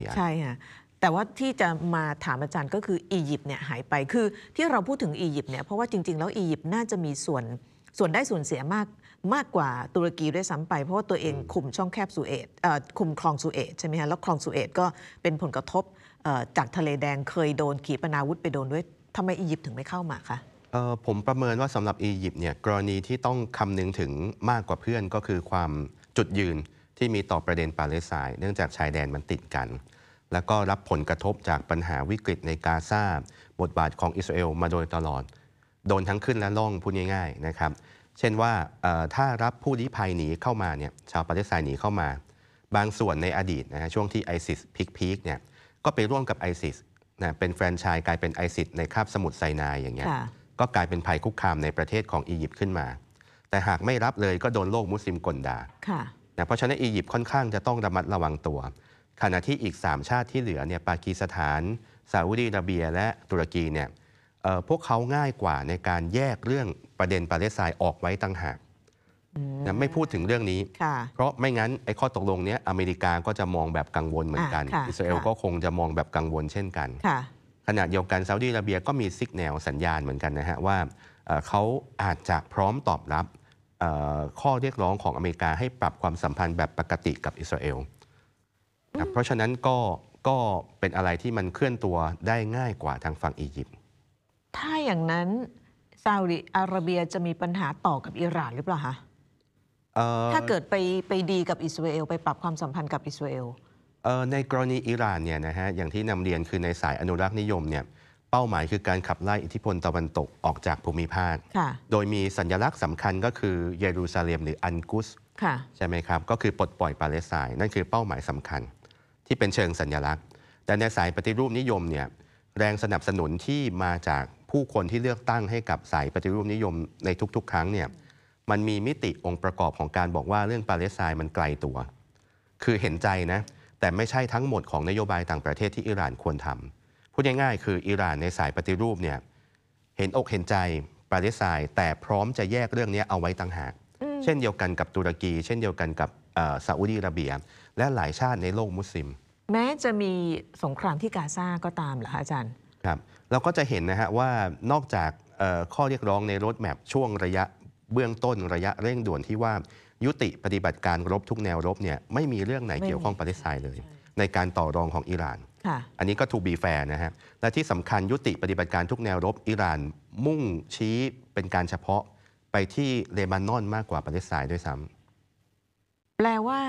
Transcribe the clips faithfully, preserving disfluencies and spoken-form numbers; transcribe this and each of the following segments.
ใช่ค่ะแต่ว่าที่จะมาถามอาจารย์ก็คืออียิปต์เนี่ยหายไปคือที่เราพูดถึงอียิปต์เนี่ยเพราะว่าจริงๆแล้วอียิปต์น่าจะมีส่วนส่วนได้ส่วนเสียมากมากกว่าตุรกีด้วยซ้ำไปเพราะว่าตัวเองคุมช่องแคบสุเอตคุมคลองสุเอตใช่ไหมฮะแล้วคลองสุเอตก็เป็นผลกระทบจากทะเลแดงเคยโดนขีปนาวุธไปโดนด้วยทำไมอียิปต์ถึงไม่เข้ามาคะผมประเมินว่าสำหรับอียิปต์เนี่ยกรณีที่ต้องคำนึงถึงมากกว่าเพื่อนก็คือความจุดยืนที่มีต่อประเด็นปาเลสไตน์เนื่องจากชายแดนมันติดกันแล้วก็รับผลกระทบจากปัญหาวิกฤตในกาซาบทบาทของอิสราเอลมาโดยตลอดโดนทั้งขึ้นและล่องพูดง่ายๆนะครับเช่นว่าถ้ารับผู้ลี้ภัยหนีเข้ามาเนี่ยชาวปาเลสไตน์หนีเข้ามาบางส่วนในอดีตนะฮะช่วงที่ไอซิสพีคๆเนี่ยก็ไปร่วมกับไอซิสนะเป็นแฟรนไชส์กลายเป็นไอซิสในคาบสมุทรไซนายอย่างเงี้ยก็กลายเป็นภัยคุกคามในประเทศของอียิปต์ขึ้นมาแต่หากไม่รับเลยก็โดนโลกมุสลิมกลด่านะเพราะฉะนั้นอียิปต์ค่อนข้างจะต้องระมัดระวังตัวขณะที่อีกสามชาติที่เหลือเนี่ยปากีสถานซาอุดิอาระเบียและตุรกีเนี่ยพวกเขาง่ายกว่าในการแยกเรื่องประเด็นปาเลสไตน์ออกไว้ต่างหากนะไม่พูดถึงเรื่องนี้เพราะไม่งั้นไอ้ข้อตกลงนี้อเมริกาก็จะมองแบบกังวลเหมือนกันอิสราเอลก็คงจะมองแบบกังวลเช่นกันขณะเดียวกันซาอุดิอาระเบียก็มีซิกแนลสัญญาณเหมือนกันนะฮะว่าเขาอาจจะพร้อมตอบรับข้อเรียกร้องของอเมริกาให้ปรับความสัมพันธ์แบบปกติกับอิสราเอลเพราะฉะนั้นก็ก็เป็นอะไรที่มันเคลื่อนตัวได้ง่ายกว่าทางฝั่งอียิปต์ถ้าอย่างนั้นซาอุดิอาระเบียจะมีปัญหาต่อกับอิหร่านหรือเปล่าคะถ้าเกิดไปไปดีกับอิสราเอลไปปรับความสัมพันธ์กับอิสราเอลในกรณีอิหร่านเนี่ยนะฮะอย่างที่นำเรียนคือในสายอนุรักษ์นิยมเนี่ยเป้าหมายคือการขับไล่อิทธิพลตะวันตกออกจากภูมิภาคโดยมีสัญลักษณ์สำคัญก็คือเยรูซาเล็มหรืออันกุสใช่ไหมครับก็คือปลดปล่อยปาเลสไตน์นั่นคือเป้าหมายสำคัญที่เป็นเชิงสัญลักษณ์แต่ในสายปฏิรูปนิยมเนี่ยแรงสนับสนุนที่มาจากผู้คนที่เลือกตั้งให้กับสายปฏิรูปนิยมในทุกๆครั้งเนี่ยมันมีมิติองค์ประกอบของการบอกว่าเรื่องปาเลสไตน์มันไกลตัวคือเห็นใจนะแต่ไม่ใช่ทั้งหมดของนโยบายต่างประเทศที่อิหร่านควรทำพูดง่ายๆคืออิหร่านในสายปฏิรูปเนี่ยเห็นอกเห็นใจปาเลสไตน์แต่พร้อมจะแยกเรื่องนี้เอาไว้ต่างหากเช่นเดียวกันกับตุรกีเช่นเดียวกันกับซาอุดิอาระเบียและหลายชาติในโลกมุสลิมแม้จะมีสงครามที่กาซาก็ตามเหรออาจารย์ครับเราก็จะเห็นนะฮะว่านอกจากข้อเรียกร้องในโรดแมพช่วงระยะเบื้องต้นระยะเร่งด่วนที่ว่ายุติปฏิบัติการรบทุกแนวรบเนี่ยไม่มีเรื่องไหนเกี่ยวข้องปาเลสไตน์เลยในการต่อรองของอิหร่านอันนี้ก็ทูบีแฟร์นะฮะและที่สำคัญยุติปฏิบัติการทุกแนวรบอิหร่านมุ่งชี้เป็นการเฉพาะไปที่เลบานอนมากกว่าปาเลสไตน์ด้วยซ้ำแปลว่า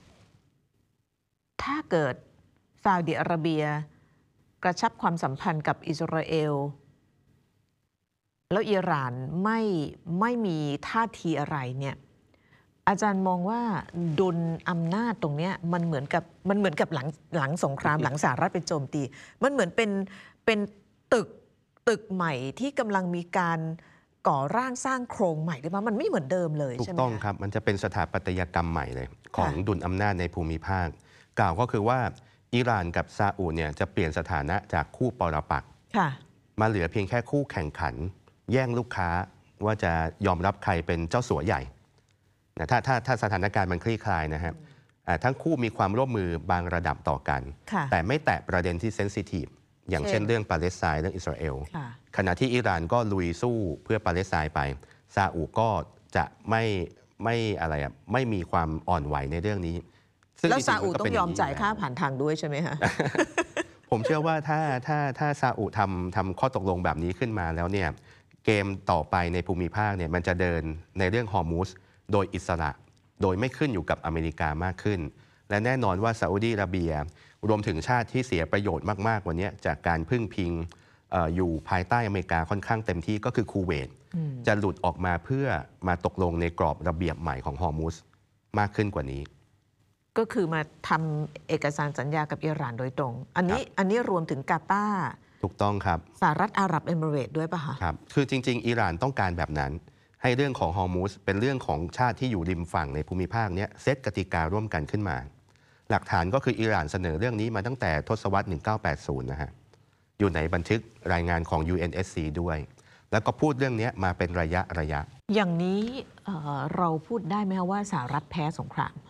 ถ้าเกิดซาอุดิอาระเบียกระชับความสัมพันธ์กับอิสราเอลแล้วอิหร่านไม่ไม่มีท่าทีอะไรเนี่ยอาจารย์มองว่าดุลอำนาจตรงนี้มันเหมือนกับมันเหมือนกับหลังหลังสงครามหลังสหรัฐไปโจมตีมันเหมือนเป็นเป็นตึกตึกใหม่ที่กำลังมีการก่อร่างสร้างโครงใหม่หรือเปล่ามันไม่เหมือนเดิมเลยใช่ไหมถูกต้องครับมันจะเป็นสถาปัตยกรรมใหม่เลยของดุลอำนาจในภูมิภาคกล่าวก็คือว่าอิหร่านกับซาอุดเนี่ยจะเปลี่ยนสถานะจากคู่ปรปักษ์มาเหลือเพียงแค่คู่แข่งขันแย่งลูกค้าว่าจะยอมรับใครเป็นเจ้าสัวใหญ่นะถ้าถ้าถ้าสถานการณ์มันคลี่คลายนะครับทั้งคู่มีความร่วมมือบางระดับต่อกันแต่ไม่แตะประเด็นที่เซนซิทีฟอย่างเช่นเรื่องปาเลสไตน์เรื่องอิสราเอลขณะที่อิหร่านก็ลุยสู้เพื่อปาเลสไตน์ไปซาอุก็จะไม่ไม่อะไรอ่ะไม่มีความอ่อนไหวในเรื่องนี้แล้วซาอุต้องยอมจ่ายค่าผ่านทางด้วยใช่ไหมคะผมเชื่อว่าถ้าถ้าถ้าซาอุทำทำข้อตกลงแบบนี้ขึ้นมาแล้วเนี่ยเกมต่อไปในภูมิภาคเนี่ยมันจะเดินในเรื่องฮอร์มุสโดยอิสระโดยไม่ขึ้นอยู่กับอเมริกามากขึ้นและแน่นอนว่าซาอุดิอาระเบียรวมถึงชาติที่เสียประโยชน์มากๆวันนี้จากการพึ่งพิง อ, อยู่ภายใต้อเมริกาค่อนข้างเต็มที่ก็คือคูเวตจะหลุดออกมาเพื่อมาตกลงในกรอบระเบียบใหม่ของฮอร์มุสมากขึ้นกว่านี้ก็คือมาทำเอกสารสัญญากับอิหร่านโดยตรงอันนี้อันนี้รวมถึงกาตาร์ถูกต้องครับสหรัฐอาหรับเอมิเรตส์ด้วยป่ะคะครับคือจริงๆอิหร่านต้องการแบบนั้นให้เรื่องของฮอร์มุสเป็นเรื่องของชาติที่อยู่ริมฝั่งในภูมิภาคนี้เซตกติการ่วมกันขึ้นมาหลักฐานก็คืออิหร่านเสนอเรื่องนี้มาตั้งแต่ทศวรรษหนึ่งเก้าแปดศูนย์นะฮะอยู่ในบันทึกรายงานของ ยู เอ็น เอส ซี ด้วยแล้วก็พูดเรื่องนี้มาเป็นระยะระยะอย่างนี้ เ, เราพูดได้ไหมคะว่าสหรัฐแพ้สงคราม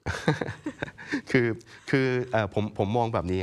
คือคือเอ่อผมผมมองแบบนี้